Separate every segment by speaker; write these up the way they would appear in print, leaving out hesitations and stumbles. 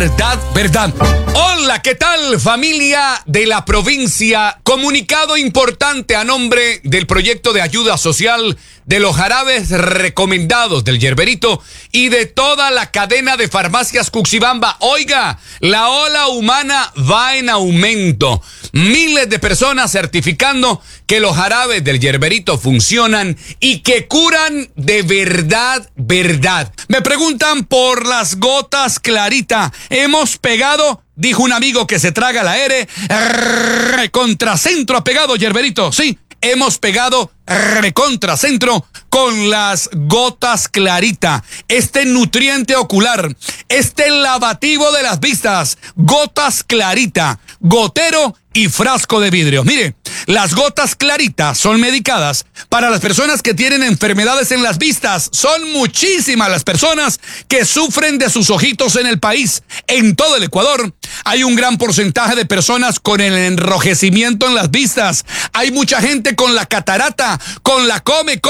Speaker 1: verdad, verdad. Hola, ¿qué tal, familia de la provincia? Comunicado importante a nombre del proyecto de ayuda social de los jarabes recomendados del Yerberito y de toda la cadena de farmacias Cuxibamba. Oiga, la ola humana va en aumento. Miles de personas certificando que los jarabes del Yerberito funcionan y que curan de verdad, verdad. Me preguntan por las gotas Clarita. Hemos pegado, dijo un amigo que se traga la R, contracentro ha pegado Yerberito, sí. Hemos pegado recontracentro con las gotas Clarita, este nutriente ocular, este lavativo de las vistas, gotas Clarita, gotero y frasco de vidrio. Mire, las gotas Clarita son medicadas para las personas que tienen enfermedades en las vistas. Son muchísimas las personas que sufren de sus ojitos en el país. En todo el Ecuador hay un gran porcentaje de personas con el enrojecimiento en las vistas. Hay mucha gente con la catarata, con la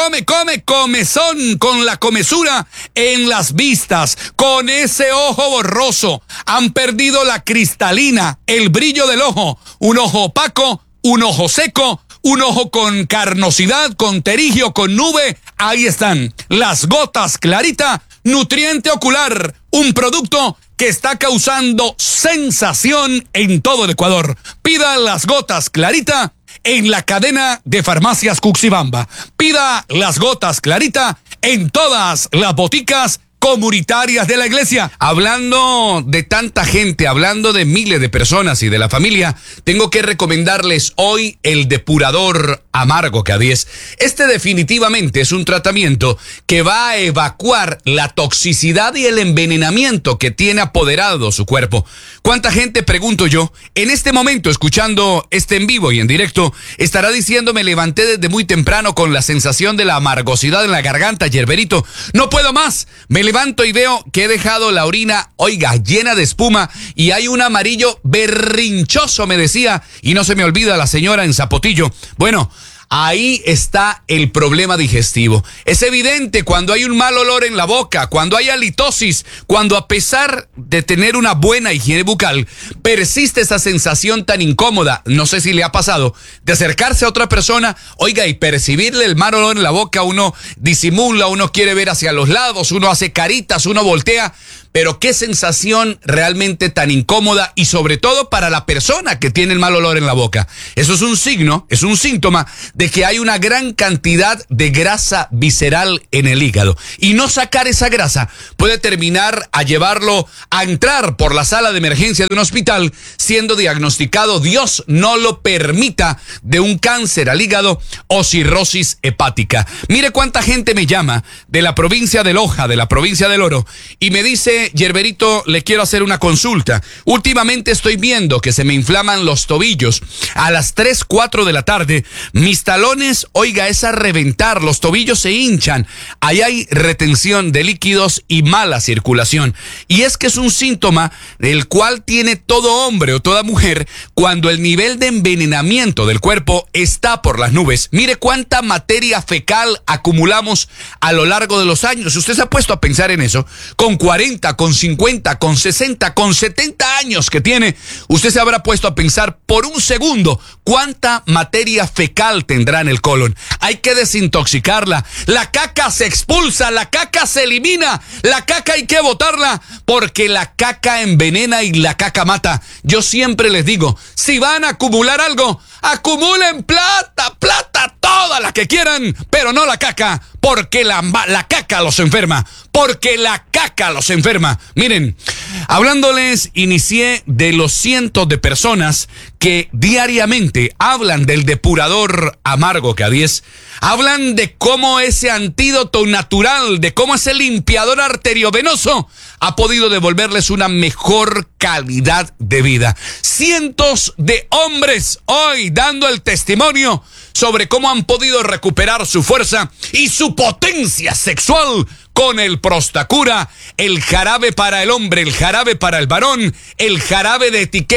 Speaker 1: comezón, con la comezura en las vistas, con ese ojo borroso. Han perdido la cristalina, el brillo del ojo, un ojo opaco, un ojo seco, un ojo con carnosidad, con terigio, con nube. Ahí están las gotas Clarita, nutriente ocular, un producto que está causando sensación en todo el Ecuador. Pida las gotas Clarita en la cadena de farmacias Cuxibamba. Pida las gotas Clarita en todas las boticas comunitarias de la iglesia. Hablando de tanta gente, hablando de miles de personas y de la familia, tengo que recomendarles hoy el depurador amargo K10. Este definitivamente es un tratamiento que va a evacuar la toxicidad y el envenenamiento que tiene apoderado su cuerpo. ¿Cuánta gente, pregunto yo, en este momento escuchando este en vivo y en directo, estará diciendo: me levanté desde muy temprano con la sensación de la amargosidad en la garganta, Yerberito, no puedo más, me levanto y veo que he dejado la orina, oiga, llena de espuma y hay un amarillo berrinchoso, me decía, y no se me olvida la señora en Zapotillo? Bueno, ahí está el problema digestivo. Es evidente cuando hay un mal olor en la boca, cuando hay halitosis, cuando a pesar de tener una buena higiene bucal, persiste esa sensación tan incómoda, no sé si le ha pasado, de acercarse a otra persona, oiga, y percibirle el mal olor en la boca. Uno disimula, uno quiere ver hacia los lados, uno hace caritas, uno voltea. Pero qué sensación realmente tan incómoda, y sobre todo para la persona que tiene el mal olor en la boca. Eso es un signo, es un síntoma de que hay una gran cantidad de grasa visceral en el hígado. Y no sacar esa grasa puede terminar a llevarlo a entrar por la sala de emergencia de un hospital siendo diagnosticado, Dios no lo permita, de un cáncer al hígado o cirrosis hepática. Mire cuánta gente me llama de la provincia de Loja, de la provincia del Oro, y me dice: Yerberito, le quiero hacer una consulta. Últimamente estoy viendo que se me inflaman los tobillos. A las 3, 4 de la tarde, mis talones, oiga, es a reventar, los tobillos se hinchan. Ahí hay retención de líquidos y mala circulación. Y es que es un síntoma el cual tiene todo hombre o toda mujer cuando el nivel de envenenamiento del cuerpo está por las nubes. Mire cuánta materia fecal acumulamos a lo largo de los años. ¿Usted se ha puesto a pensar en eso? Con 40, con 50, con 60, con 70 años que tiene, usted se habrá puesto a pensar por un segundo cuánta materia fecal tendrá en el colon. Hay que desintoxicarla. La caca se expulsa, la caca se elimina, la caca hay que botarla porque la caca envenena y la caca mata. Yo siempre les digo, si van a acumular algo, acumulen plata, toda la que quieran, pero no la caca, porque la caca los enferma, porque la caca los enferma. Miren, hablándoles, inicié de los cientos de personas que diariamente hablan del depurador amargo K10, hablan de cómo ese antídoto natural, de cómo ese limpiador arteriovenoso ha podido devolverles una mejor calidad de vida. Cientos de hombres hoy dando el testimonio sobre cómo han podido recuperar su fuerza y su potencia sexual con el Prostacura, el jarabe para el hombre, el jarabe para el varón, el jarabe de etiqueta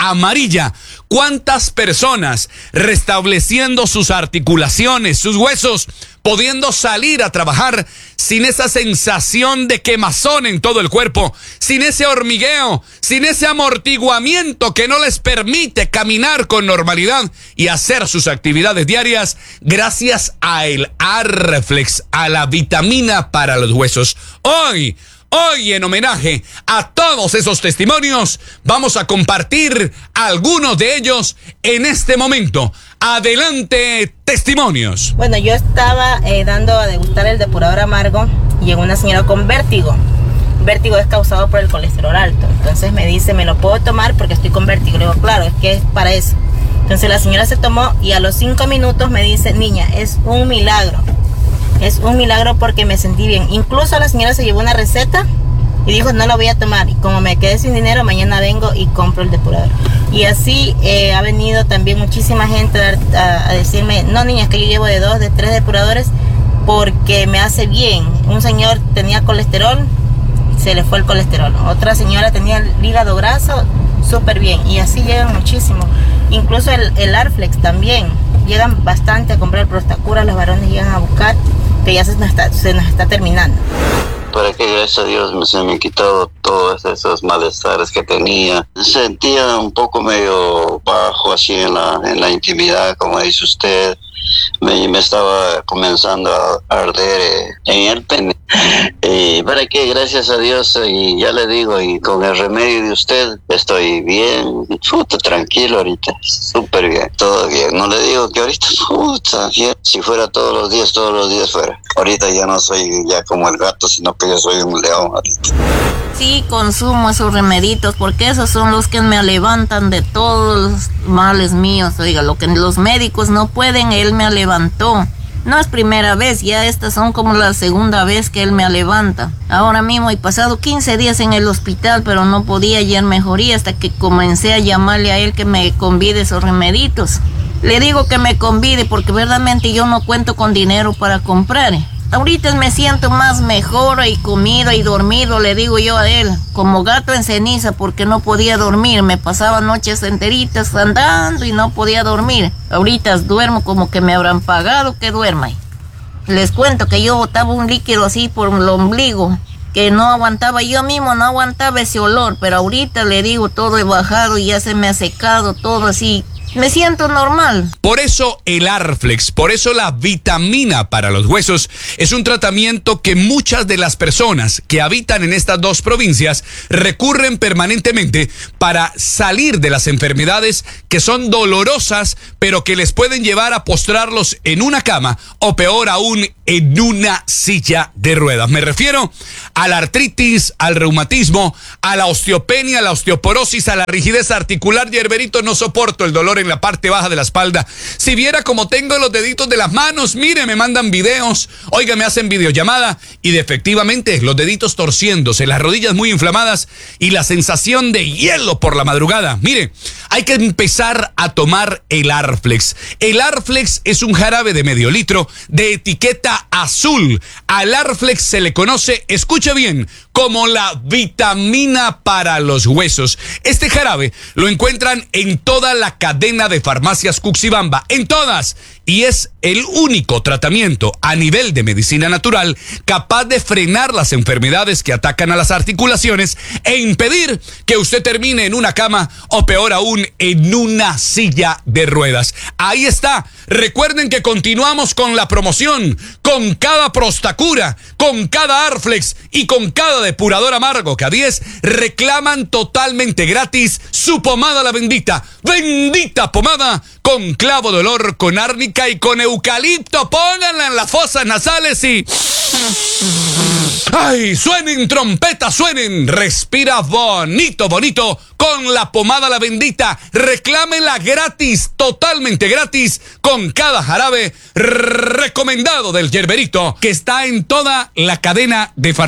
Speaker 1: amarilla. ¿Cuántas personas restableciendo sus articulaciones, sus huesos, pudiendo salir a trabajar sin esa sensación de quemazón en todo el cuerpo, sin ese hormigueo, sin ese amortiguamiento que no les permite caminar con normalidad y hacer sus actividades diarias gracias a el Arflex, a la vitamina para los huesos? Hoy, en homenaje a todos esos testimonios, vamos a compartir algunos de ellos en este momento. Adelante, testimonios.
Speaker 2: Bueno, yo estaba dando a degustar el depurador amargo y llegó una señora con vértigo. Vértigo es causado por el colesterol alto. Entonces me dice, ¿me lo puedo tomar porque estoy con vértigo? Le digo, claro, es que es para eso. Entonces la señora se tomó y a los 5 minutos me dice, niña, es un milagro. Es un milagro porque me sentí bien. Incluso la señora se llevó una receta y dijo, no la voy a tomar. Y como me quedé sin dinero, mañana vengo y compro el depurador. Y así ha venido también muchísima gente a decirme, no niña, es que yo llevo de 2, de 3 depuradores porque me hace bien. Un señor tenía colesterol, se le fue el colesterol. Otra señora tenía el hígado graso, súper bien. Y así llegan muchísimo. Incluso el Arflex también. Llegan bastante a comprar Prostacura, los varones llegan a buscar, que ya se nos está terminando.
Speaker 3: Para que gracias a Dios se me han quitado todos esos malestares que tenía. Sentía un poco medio bajo así en la intimidad, como dice usted. Me estaba comenzando a arder en el pene. Y para que gracias a Dios, y ya le digo, y con el remedio de usted, estoy bien, tranquilo ahorita, súper bien, todo bien. No le digo que ahorita, si fuera todos los días fuera. Ahorita ya no soy ya como el gato, sino que yo soy un león ahorita.
Speaker 4: Sí, consumo esos remeditos porque esos son los que me levantan de todos los males míos. Oiga, lo que los médicos no pueden, él me levantó. No es primera vez, ya estas son como la segunda vez que él me levanta. Ahora mismo he pasado 15 días en el hospital, pero no podía hallar mejoría hasta que comencé a llamarle a él que me convide esos remeditos. Le digo que me convide porque verdaderamente yo no cuento con dinero para comprar. Ahorita me siento más mejor y comido y dormido, le digo yo a él, como gato en ceniza porque no podía dormir. Me pasaba noches enteritas andando y no podía dormir. Ahorita duermo como que me habrán pagado que duerma. Les cuento que yo botaba un líquido así por el ombligo, que no aguantaba, yo mismo no aguantaba ese olor, pero ahorita le digo todo he bajado y ya se me ha secado todo así. Me siento normal.
Speaker 1: Por eso el Arflex, por eso la vitamina para los huesos es un tratamiento que muchas de las personas que habitan en estas dos provincias recurren permanentemente para salir de las enfermedades que son dolorosas, pero que les pueden llevar a postrarlos en una cama o peor aún en una silla de ruedas. Me refiero a la artritis, al reumatismo, a la osteopenia, a la osteoporosis, a la rigidez articular. Yerberito, no soporto el dolor en la parte baja de la espalda. Si viera cómo tengo los deditos de las manos, mire, me mandan videos, oiga, me hacen videollamada y de efectivamente los deditos torciéndose, las rodillas muy inflamadas y la sensación de hielo por la madrugada. Mire, hay que empezar a tomar el Arflex. El Arflex es un jarabe de medio litro de etiqueta azul. Al Arflex se le conoce, escuche bien, como la vitamina para los huesos. Este jarabe lo encuentran en toda la cadena de farmacias Cuxibamba, en todas, y es el único tratamiento a nivel de medicina natural capaz de frenar las enfermedades que atacan a las articulaciones e impedir que usted termine en una cama o peor aún en una silla de ruedas. Ahí está. Recuerden que continuamos con la promoción, con cada Prostacura, con cada Arflex y con cada depurador amargo que a 10 reclaman totalmente gratis su pomada la bendita. Bendita pomada con clavo de olor, con árnica y con eucalipto. Pónganla en las fosas nasales y... ¡ay! Suenen trompetas, suenen. Respira bonito, bonito con la pomada la bendita. Reclámela gratis, totalmente gratis, con cada jarabe recomendado del Yerberito, que está en toda la cadena de farmacias.